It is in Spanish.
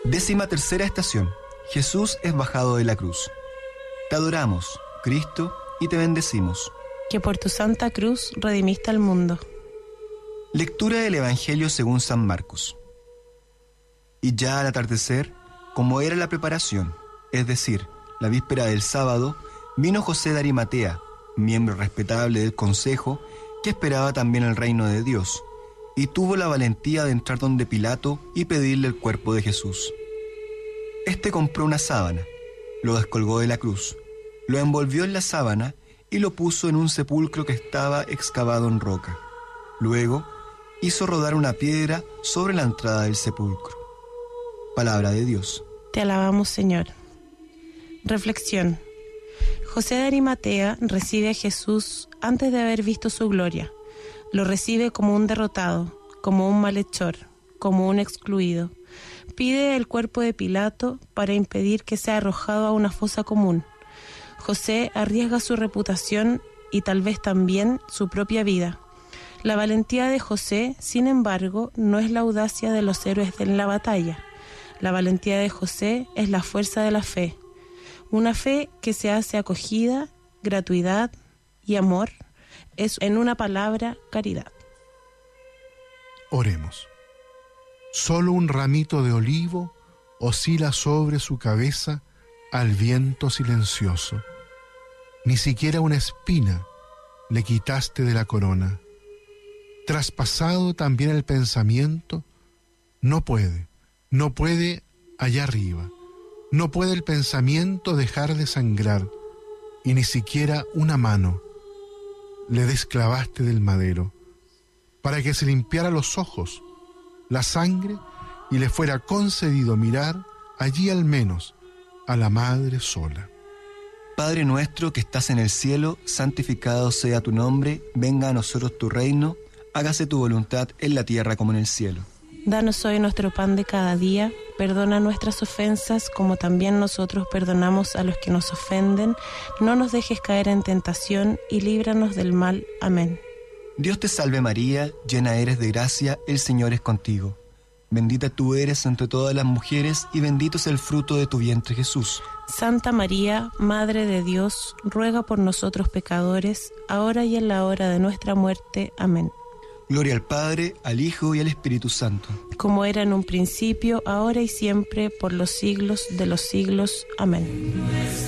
13ª estación. Jesús es bajado de la cruz. Te adoramos, Cristo, y te bendecimos. Que por tu santa cruz redimiste al mundo. Lectura del Evangelio según San Marcos. Y ya al atardecer, como era la preparación, es decir, la víspera del sábado, vino José de Arimatea, miembro respetable del consejo, que esperaba también el reino de Dios, y tuvo la valentía de entrar donde Pilato y pedirle el cuerpo de Jesús. Este compró una sábana, lo descolgó de la cruz, lo envolvió en la sábana y lo puso en un sepulcro que estaba excavado en roca. Luego hizo rodar una piedra sobre la entrada del sepulcro. Palabra de Dios. Te alabamos, Señor. Reflexión. José de Arimatea recibe a Jesús antes de haber visto su gloria. Lo recibe como un derrotado, como un malhechor, como un excluido. Pide el cuerpo de Pilato para impedir que sea arrojado a una fosa común. José arriesga su reputación y tal vez también su propia vida. La valentía de José, sin embargo, no es la audacia de los héroes en la batalla. La valentía de José es la fuerza de la fe. Una fe que se hace acogida, gratuidad y amor. Es, en una palabra, caridad. Oremos. Solo un ramito de olivo oscila sobre su cabeza al viento silencioso. Ni siquiera una espina le quitaste de la corona. Traspasado también el pensamiento, no puede allá arriba. No puede el pensamiento dejar de sangrar, y ni siquiera una mano le desclavaste del madero, para que se limpiara los ojos, la sangre, y le fuera concedido mirar allí al menos a la Madre sola. Padre nuestro que estás en el cielo, santificado sea tu nombre, venga a nosotros tu reino, hágase tu voluntad en la tierra como en el cielo. Danos hoy nuestro pan de cada día, perdona nuestras ofensas como también nosotros perdonamos a los que nos ofenden, no nos dejes caer en tentación y líbranos del mal. Amén. Dios te salve María, llena eres de gracia, el Señor es contigo. Bendita tú eres entre todas las mujeres y bendito es el fruto de tu vientre Jesús. Santa María, Madre de Dios, ruega por nosotros pecadores, ahora y en la hora de nuestra muerte. Amén. Gloria al Padre, al Hijo y al Espíritu Santo. Como era en un principio, ahora y siempre, por los siglos de los siglos. Amén.